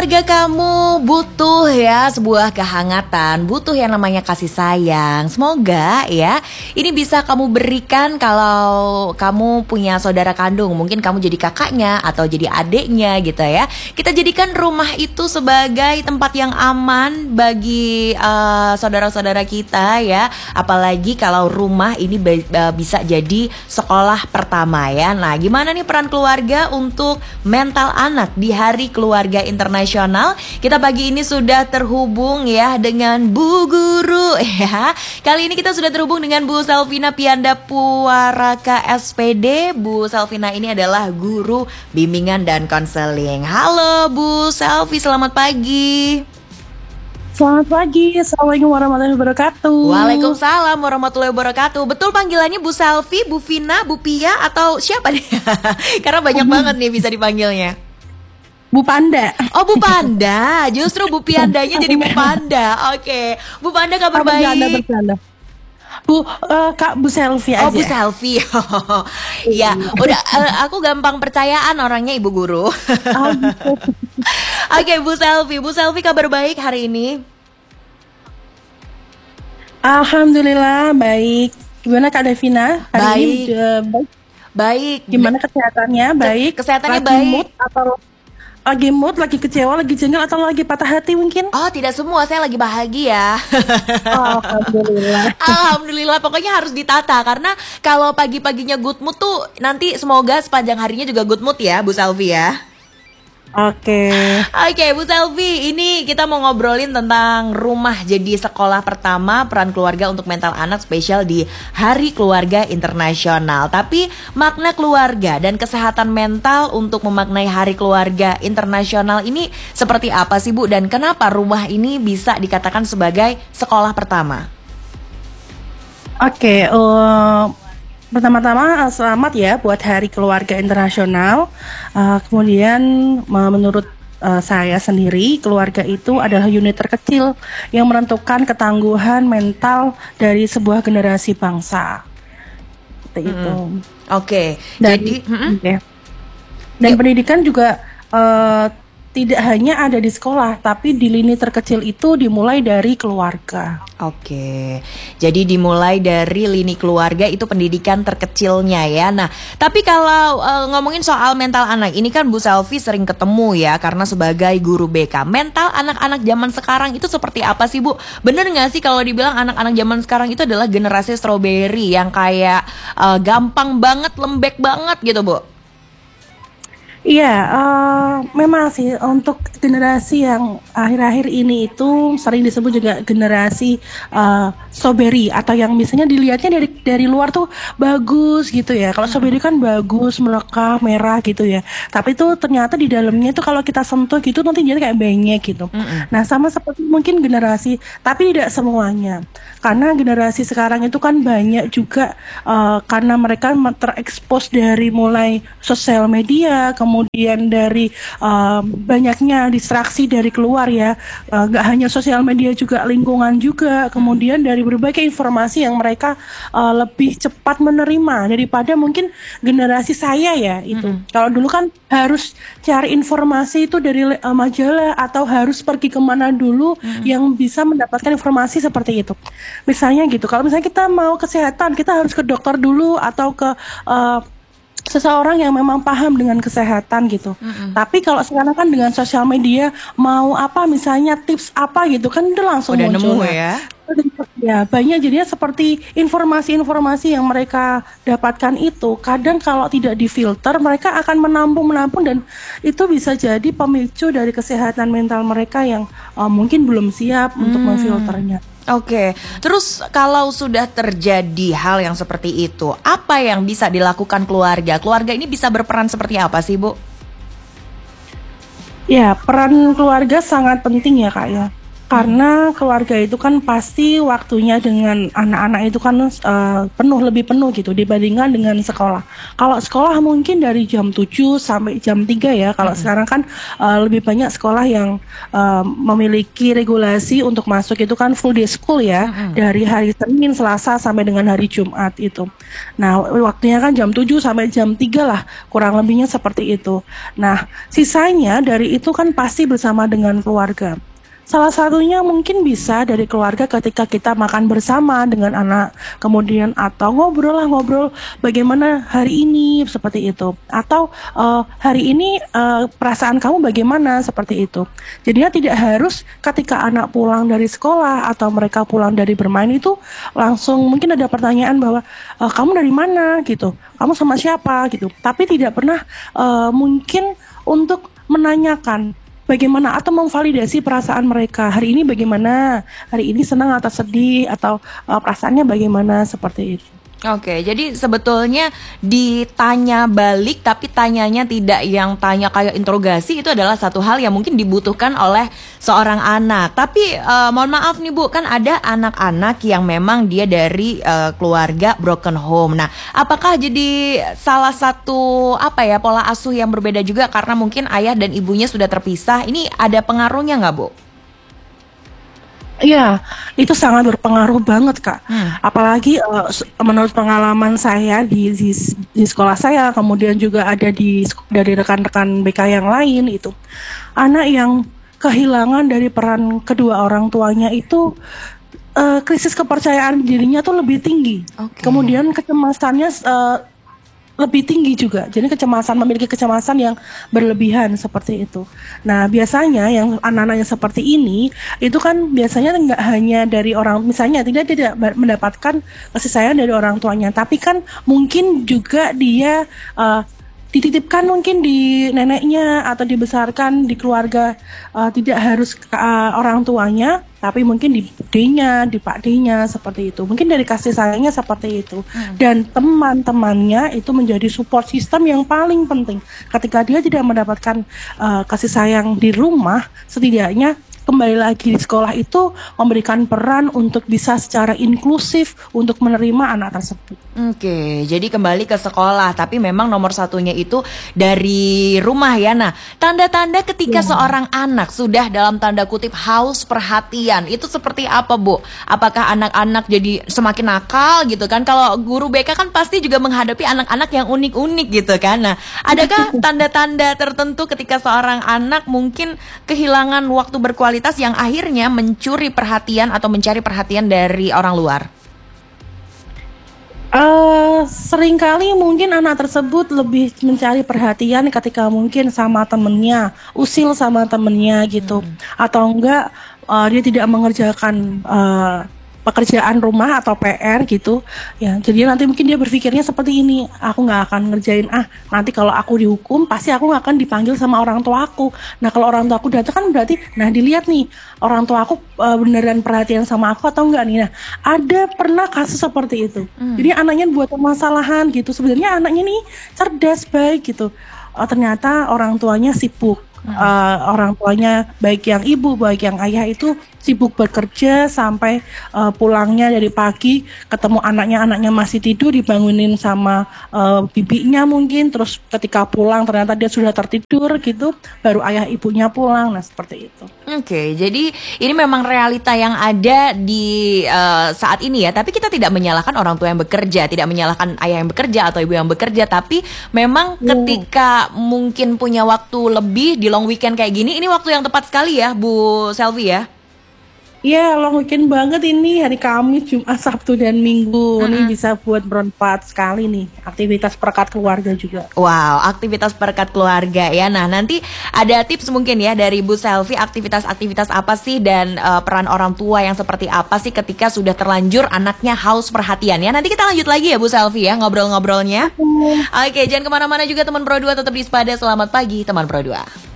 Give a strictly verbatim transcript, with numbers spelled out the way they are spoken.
keluarga kamu butuh ya sebuah kehangatan, butuh yang namanya kasih sayang. Semoga ya ini bisa kamu berikan kalau kamu punya saudara kandung. Mungkin kamu jadi kakaknya atau jadi adiknya gitu ya. Kita jadikan rumah itu sebagai tempat yang aman bagi uh, saudara-saudara kita ya. Apalagi kalau rumah ini be- uh, bisa jadi sekolah pertama ya. Nah, gimana nih peran keluarga untuk mental anak di Hari Keluarga Internasional? Kita pagi ini sudah terhubung ya dengan Bu Guru ya. Kali ini kita sudah terhubung dengan Bu Selvina Pianda Puaraka S P D. Bu Selvina ini adalah guru bimbingan dan konseling. Halo Bu Selvi, selamat pagi. Selamat pagi, Assalamualaikum warahmatullahi wabarakatuh. Waalaikumsalam warahmatullahi wabarakatuh. Betul panggilannya Bu Selvi, Bu Vina, Bu Pia atau siapa nih? Karena banyak banget nih bisa dipanggilnya. Bu Panda. Oh, Bu Panda. Justru Bu Piandanya jadi Bu Panda. Oke. Bu Panda kabar baik? Bercanda, bercanda. Bu, uh, Kak Bu Selvi aja. Oh, Bu Selvi. Ya, udah uh, aku gampang percayaan orangnya Ibu Guru. Oh, gitu. Oke, Bu Selvi. Bu Selvi kabar baik hari ini? Alhamdulillah baik. Gimana Kak Devina? Hari baik. Ini, uh, baik. Baik. Gimana kesehatannya? Baik. Kesehatannya lagi baik. Mood atau lagi mood, lagi kecewa, lagi jengkel atau lagi patah hati mungkin? Oh, tidak semua. Saya lagi bahagia. Oh, Alhamdulillah. Alhamdulillah. Pokoknya harus ditata. Karena kalau pagi-paginya good mood tuh nanti semoga sepanjang harinya juga good mood ya, Bu Selvi ya. Oke. Oke, Bu Selvi, ini kita mau ngobrolin tentang rumah jadi sekolah pertama, peran keluarga untuk mental anak spesial di Hari Keluarga Internasional. Tapi makna keluarga dan kesehatan mental untuk memaknai Hari Keluarga Internasional ini seperti apa sih Bu? Dan kenapa rumah ini bisa dikatakan sebagai sekolah pertama? Oke, uh, pertama-tama selamat ya buat Hari Keluarga Internasional. Uh, kemudian uh, menurut uh, saya sendiri, keluarga itu adalah unit terkecil yang menentukan ketangguhan mental dari sebuah generasi bangsa. Seperti mm-hmm. itu. Oke. Okay. Dan, Jadi, mm-hmm. okay. dan pendidikan juga uh, tidak hanya ada di sekolah, tapi di lini terkecil itu dimulai dari keluarga. Oke, jadi dimulai dari lini keluarga itu pendidikan terkecilnya ya. Nah, tapi kalau uh, ngomongin soal mental anak, ini kan Bu Selvi sering ketemu ya, karena sebagai guru B K. Mental anak-anak zaman sekarang itu seperti apa sih Bu? Bener gak sih kalau dibilang anak-anak zaman sekarang itu adalah generasi strawberry yang kayak uh, gampang banget, lembek banget gitu Bu? Iya, uh, memang sih untuk generasi yang akhir-akhir ini itu sering disebut juga generasi uh, strawberry atau yang misalnya dilihatnya dari dari luar tuh bagus gitu ya. Kalau strawberry kan bagus, melekah, merah gitu ya. Tapi itu ternyata di dalamnya itu kalau kita sentuh gitu nanti jadi kayak benyek gitu. Mm-hmm. Nah, sama seperti mungkin generasi, tapi tidak semuanya. Karena generasi sekarang itu kan banyak juga uh, karena mereka terekspos dari mulai sosial media, kemudian kemudian dari uh, banyaknya distraksi dari keluar ya, uh, gak hanya sosial media juga lingkungan juga, kemudian dari berbagai informasi yang mereka uh, lebih cepat menerima daripada mungkin generasi saya ya itu. Mm-hmm. Kalau dulu kan harus cari informasi itu dari uh, majalah atau harus pergi kemana dulu mm-hmm. yang bisa mendapatkan informasi seperti itu. Misalnya gitu, kalau misalnya kita mau kesehatan kita harus ke dokter dulu atau ke uh, seseorang yang memang paham dengan kesehatan gitu. Mm-hmm. Tapi kalau sekarang kan dengan sosial media mau apa misalnya tips apa gitu kan udah langsung udah muncul. Nemu ya. Ya banyak jadinya seperti informasi-informasi yang mereka dapatkan itu kadang kalau tidak difilter mereka akan menampung-menampung dan itu bisa jadi pemicu dari kesehatan mental mereka yang uh, mungkin belum siap hmm. untuk memfilternya. Oke, terus kalau sudah terjadi hal yang seperti itu, apa yang bisa dilakukan keluarga? Keluarga ini bisa berperan seperti apa sih, Bu? Ya, peran keluarga sangat penting ya, Kak ya. Karena keluarga itu kan pasti waktunya dengan anak-anak itu kan uh, penuh, lebih penuh gitu dibandingkan dengan sekolah. Kalau sekolah mungkin dari jam tujuh sampai jam tiga ya. Kalau hmm. sekarang kan uh, lebih banyak sekolah yang uh, memiliki regulasi untuk masuk itu kan full day school ya. Hmm. Dari hari Senin, Selasa sampai dengan hari Jumat itu. Nah, waktunya kan jam tujuh sampai jam tiga lah, kurang lebihnya seperti itu. Nah, sisanya dari itu kan pasti bersama dengan keluarga. Salah satunya mungkin bisa dari keluarga ketika kita makan bersama dengan anak, kemudian atau ngobrol lah ngobrol bagaimana hari ini seperti itu, atau uh, hari ini uh, perasaan kamu bagaimana seperti itu. Jadinya tidak harus ketika anak pulang dari sekolah atau mereka pulang dari bermain itu langsung mungkin ada pertanyaan bahwa uh, kamu dari mana gitu, kamu sama siapa gitu, tapi tidak pernah uh, mungkin untuk menanyakan bagaimana atau memvalidasi perasaan mereka. Hari ini bagaimana? Hari ini senang atau sedih atau uh, perasaannya bagaimana seperti itu. Oke, jadi sebetulnya ditanya balik tapi tanyanya tidak yang tanya kayak interogasi, itu adalah satu hal yang mungkin dibutuhkan oleh seorang anak. Tapi uh, mohon maaf nih Bu, kan ada anak-anak yang memang dia dari uh, keluarga broken home. Nah, apakah jadi salah satu apa ya pola asuh yang berbeda juga karena mungkin ayah dan ibunya sudah terpisah? Ini ada pengaruhnya nggak Bu? Iya, itu sangat berpengaruh banget Kak. Hmm. Apalagi uh, menurut pengalaman saya di, di di sekolah saya, kemudian juga ada di dari rekan-rekan B K yang lain itu, anak yang kehilangan dari peran kedua orang tuanya itu uh, krisis kepercayaan dirinya tuh lebih tinggi. Okay. Kemudian kecemasannya uh, lebih tinggi juga. Jadi kecemasan, memiliki kecemasan yang berlebihan seperti itu. Nah, biasanya yang anak-anak yang seperti ini itu kan biasanya nggak hanya dari orang, misalnya tidak tidak mendapatkan kasih sayang dari orang tuanya, tapi kan mungkin juga dia uh, dititipkan mungkin di neneknya atau dibesarkan di keluarga, uh, tidak harus uh, orang tuanya, tapi mungkin di budenya, di pakdenya seperti itu. Mungkin dari kasih sayangnya seperti itu. Hmm. Dan teman-temannya itu menjadi support system yang paling penting. Ketika dia tidak mendapatkan uh, kasih sayang di rumah, setidaknya kembali lagi di sekolah itu memberikan peran untuk bisa secara inklusif untuk menerima anak tersebut. Oke, jadi kembali ke sekolah, tapi memang nomor satunya itu dari rumah ya. Nah, tanda-tanda ketika ya. seorang anak sudah dalam tanda kutip haus perhatian, itu seperti apa Bu? Apakah anak-anak jadi semakin nakal gitu kan? Kalau guru B K kan pasti juga menghadapi anak-anak yang unik-unik gitu kan. Nah, adakah tanda-tanda tertentu ketika seorang anak mungkin kehilangan waktu berkualitas yang akhirnya mencuri perhatian atau mencari perhatian dari orang luar? Uh, seringkali mungkin anak tersebut lebih mencari perhatian ketika mungkin sama temennya, usil sama temennya gitu, hmm. atau enggak uh, dia tidak mengerjakan uh, pekerjaan rumah atau P R gitu ya. Jadi nanti mungkin dia berpikirnya seperti ini, aku nggak akan ngerjain, ah nanti kalau aku dihukum pasti aku nggak akan dipanggil sama orang tua aku. Nah kalau orang tua aku datang kan berarti, nah dilihat nih orang tua aku uh, beneran perhatian sama aku atau enggak nih. Nah ada pernah kasus seperti itu. hmm. Jadi anaknya buat permasalahan gitu, sebenarnya anaknya nih cerdas baik gitu, uh, ternyata orang tuanya sibuk. Uh, orang tuanya baik yang ibu baik yang ayah itu sibuk bekerja sampai uh, pulangnya dari pagi, ketemu anaknya anaknya masih tidur, dibangunin sama uh, bibinya mungkin, terus ketika pulang ternyata dia sudah tertidur gitu, baru ayah ibunya pulang. Nah seperti itu. Oke, okay, jadi ini memang realita yang ada di uh, saat ini ya. Tapi kita tidak menyalahkan orang tua yang bekerja, tidak menyalahkan ayah yang bekerja atau ibu yang bekerja. Tapi memang hmm. ketika mungkin punya waktu lebih di long weekend kayak gini, ini waktu yang tepat sekali ya Bu Selvi ya. Iya, long weekend banget ini, hari Kamis, Jumat, Sabtu, dan Minggu. Uh-huh. Ini bisa buat bermanfaat sekali nih, aktivitas perekat keluarga juga. Wow, aktivitas perekat keluarga ya. Nah, nanti ada tips mungkin ya dari Bu Selvi, aktivitas-aktivitas apa sih dan uh, peran orang tua yang seperti apa sih ketika sudah terlanjur anaknya haus perhatian ya. Nanti kita lanjut lagi ya Bu Selvi ya, ngobrol-ngobrolnya. Uh-huh. Oke, jangan kemana-mana juga teman Pro dua, tetap di Spada. Selamat pagi teman Pro dua.